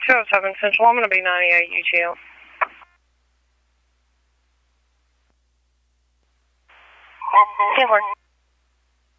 207 Central, I'm going to be 98 UTL. Ten-4.